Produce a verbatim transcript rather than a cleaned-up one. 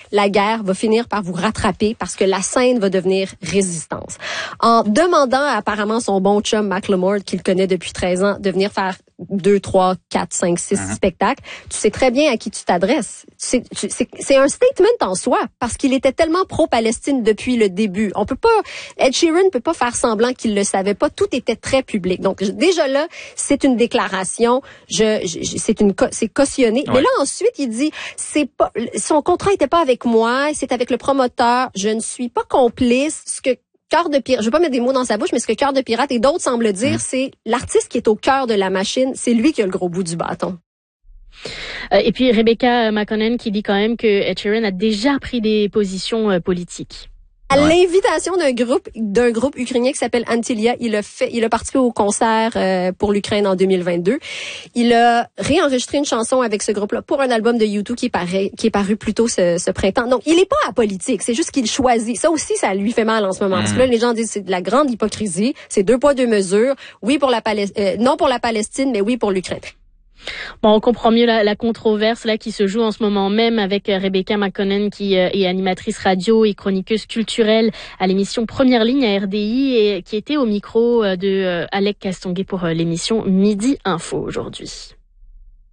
la guerre va finir par vous rattraper parce que la scène va devenir résistance. En demandant à apparemment son bon chum Macklemore, qu'il connaît depuis treize ans, de venir faire deux, trois, quatre, cinq, six uh-huh. spectacles, tu sais très bien à qui tu t'adresses. C'est, c'est, c'est un statement en soi, parce qu'il était tellement pro-Palestine depuis le début. On peut pas, Ed Sheeran peut pas faire semblant qu'il le savait pas. Tout était très public. Donc, déjà là, c'est une déclaration. Je, je c'est une, c'est cautionné. Ouais. Mais là, ensuite, il dit, c'est pas, son contrat était pas avec moi, c'est avec le promoteur. Je ne suis pas complice. Ce que Cœur de pirate, je veux pas mettre des mots dans sa bouche, mais ce que Cœur de pirate et d'autres semblent dire, mmh. c'est l'artiste qui est au cœur de la machine, c'est lui qui a le gros bout du bâton. Euh, et puis Rebecca McConnell qui dit quand même que Ed Sheeran a déjà pris des positions euh, politiques. À l'invitation d'un groupe d'un groupe ukrainien qui s'appelle Antilia, il a fait, il a participé au concert euh, pour l'Ukraine en deux mille vingt-deux. Il a réenregistré une chanson avec ce groupe-là pour un album de U deux qui est paru, qui est paru plus tôt ce, ce printemps. Donc, il est pas apolitique, c'est juste qu'il choisit. Ça aussi, ça lui fait mal en ce moment. Mmh. Parce que là, les gens disent c'est de la grande hypocrisie, c'est deux poids deux mesures. Oui pour la Palestine, euh, non pour la Palestine, mais oui pour l'Ukraine. Bon, on comprend mieux la, la controverse là qui se joue en ce moment même avec Rebecca McConnell qui euh, est animatrice radio et chroniqueuse culturelle à l'émission Première Ligne à R D I et qui était au micro de euh, Alec Castonguay pour euh, l'émission Midi Info aujourd'hui.